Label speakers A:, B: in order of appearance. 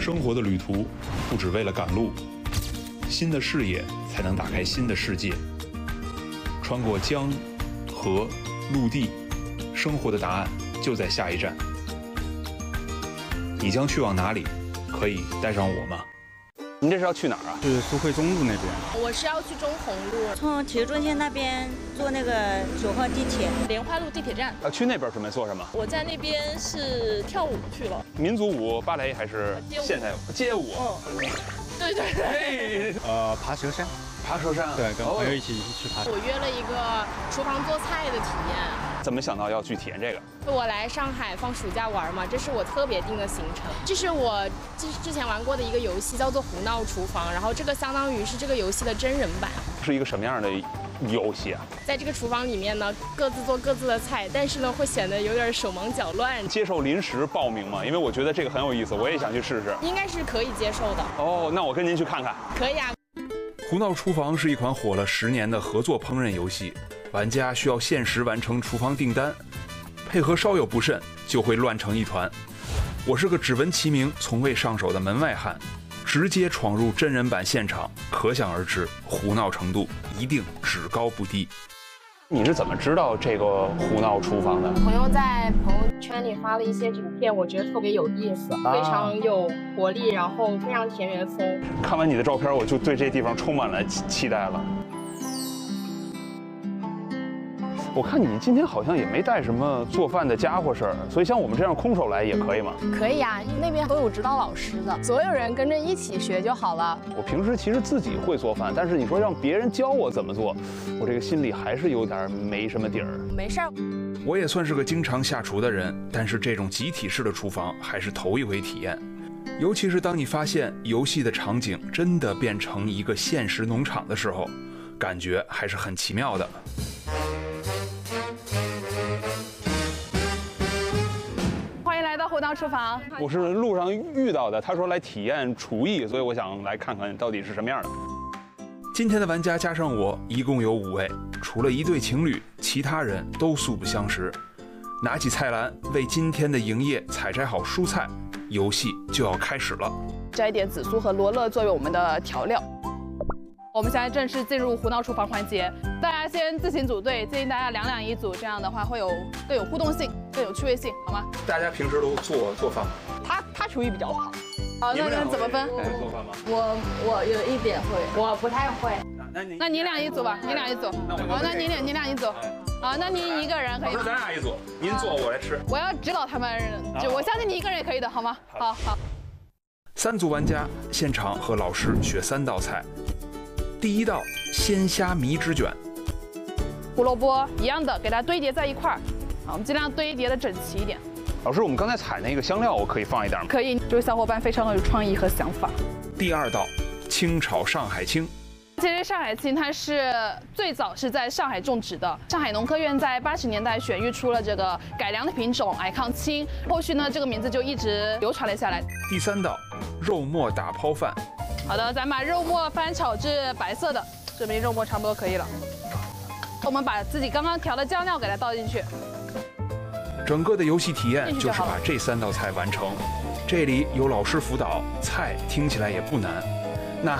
A: 生活的旅途不只为了赶路，新的视野才能打开新的世界。穿过江、河、陆地，生活的答案就在下一站。你将去往哪里？可以带上我吗？
B: 您这是要去哪儿啊？
C: 是苏汇中路那边。
D: 我是要去中红路，
E: 从体育中心那边坐那个9号地铁，
D: 莲花路地铁站。
B: 去那边准备做什么？
D: 我在那边是跳舞去了，
B: 民族舞、芭蕾还是现代舞？街舞。
D: 对对对。
C: 爬蛇山。
B: 爬蛇山。
C: 对，跟朋友一起去爬。
D: 我约了一个厨房做菜的体验。
B: 怎么想到要去体验这个？
D: 我来上海放暑假玩嘛，这是我特别定的行程。这是我之前玩过的一个游戏，叫做《胡闹厨房》，然后这个相当于是这个游戏的真人版。
B: 是一个什么样的游戏啊？
D: 在这个厨房里面呢，各自做各自的菜，但是呢会显得有点手忙脚乱。
B: 接受临时报名吗？因为我觉得这个很有意思，我也想去试试。
D: 应该是可以接受的。
B: 哦，那我跟您去看看。
D: 可以啊。
A: 胡闹厨房是一款火了10年的合作烹饪游戏，玩家需要限时完成厨房订单，配合稍有不慎就会乱成一团。我是个只闻其名从未上手的门外汉，直接闯入真人版现场，可想而知胡闹程度一定只高不低。
B: 你是怎么知道这个胡闹厨房的？
D: 朋友在朋友圈里发了一些影片，我觉得特别有意思，非常有活力，然后非常田园风。
B: 看完你的照片，我就对这地方充满了期待了。我看你今天好像也没带什么做饭的家伙事儿，所以像我们这样空手来也可以吗？
D: 可以啊，那边都有指导老师的，所有人跟着一起学就好了。
B: 我平时其实自己会做饭，但是你说让别人教我怎么做，我这个心里还是有点没什么底儿。
D: 没事儿，
A: 我也算是个经常下厨的人，但是这种集体式的厨房还是头一回体验。尤其是当你发现游戏的场景真的变成一个现实农场的时候，感觉还是很奇妙的。
F: 胡闹厨房，
B: 我是路上遇到的，他说来体验厨艺，所以我想来看看到底是什么样的。
A: 今天的玩家加上我一共有5位，除了一对情侣，其他人都素不相识。拿起菜篮，为今天的营业采摘好蔬菜，游戏就要开始了。
F: 摘点紫苏和罗勒作为我们的调料。我们现在正式进入胡闹厨房环节，大家先自行组队，建议大家2两1组，这样的话会更有互动性，更有趣味性，好吗？
A: 大家平时都做饭吗？
F: 他厨艺比较好。好，那怎么分？
B: 会做饭吗？
E: 我有一点会，
D: 我不太会。
F: 那你俩一组吧，你俩一组。好，那你俩一组。好，那你一个人可以。
A: 咱俩一组，您做我来吃。
F: 我要指导他们，我相信你一个人也可以的，好吗？好。
A: 3组玩家现场和老师学3道菜。第1道鲜虾米纸卷，
F: 胡萝卜一样的，给它堆叠在一块儿。好，我们尽量堆叠的整齐一点。
B: 老师，我们刚才采那个香料，我可以放一点吗？
F: 可以，这位小伙伴非常有创意和想法。
A: 第2道清炒上海青。
F: 其实上海青它是最早是在上海种植的，上海农科院在80年代选育出了这个改良的品种矮抗青，后续呢这个名字就一直流传了下来。
A: 第3道肉末打抛饭。
F: 好的，咱把肉末翻炒至白色的，这边肉末差不多可以了。我们把自己刚刚调的酱料给它倒进去。
A: 整个的游戏体验就是把这3道菜完成。这里有老师辅导，菜听起来也不难，